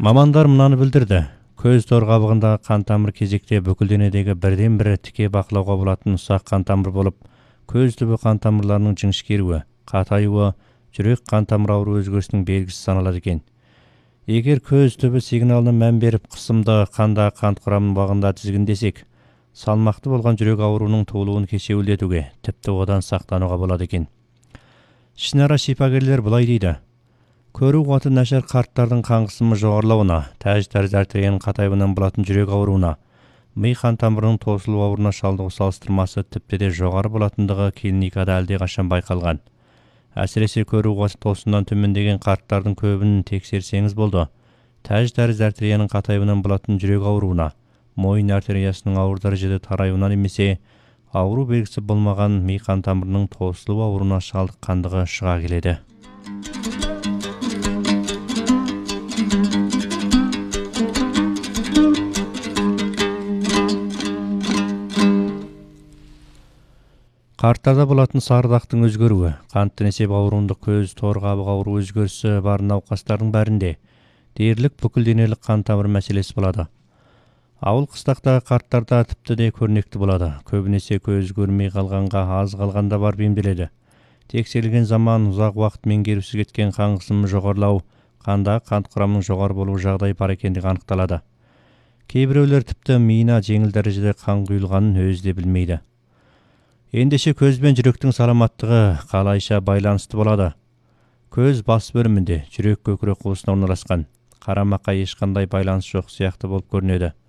Мамандар мынаны білдірді. Көз тор қабығындағы қан тамыр кезекте бүкіл денедегі бірден бірі тіке бақылауға болатын ұсақ қан тамыр болып, көз түбі қан тамырларының жіңішкеруі, қатаюы, жүрек қан тамыр ауруы өзгерісінің белгісі саналады екен. Егер көз түбі сигналына мән беріп қысымды қандағы қант құрамын бағында тізгіндесек, салмақты болған жүрек ауруының туылуын кешеуілдетуге, тіпті одан сақтануға болады екен. Ішінара шипагерлер былай дейді: көру қуаты нашар қарттардың қан қысымы жоғарылауына, тәрізді артерияның қатаюынан болатын жүрек ауруына, ми қан тамырының тосылу ауруына шалдығу салыстырмасы тіпті де жоғары болатындығы клиникада әлдеқашан байқалған. Әсіресе көру қуаты тосыннан төмендеген қарттардың көбін тексерсеңіз болды. Тәрізді артерияның қатаюынан болатын жүрек ауруына, мойын артериясының ауыр дәрежеде тараюына немесе ауру белгісі болмаған ми қан тамырының тосылу ауруына шалдыққандығы шыға келеді. Қарттарда болатын сарыдақтың өзгеруі, қантты несеп ауруында көз тор қабығы ауруы өзгерісі бар науқастардың бәрінде дерлік бүкіл денелік қан тамыр мәселесі болады. Ауыл қыстақтағы қарттарда тіпті де көрнекті болады. Көбінесе көз көрмей қалғанға аз қалғанда барып емделеді. Тексерілген заман ұзақ уақыт меңгерусіз кеткен қан қысымы жоғарылау, қандағы қант құрамының жоғары болу жағдай бар екендігі анықталады. Кейбіреулер тіпті миына жеңіл дәрежеде қан құйылғанын өзі де білмейді. Ендеше көз бен жүректің саламаттығы қалайша байланысты болады? Көз бас бөлімінде, жүрек көкірек қуысына орналасқан. Қарама-қайшы ешқандай байланыс жоқ сияқты болып көрінеді.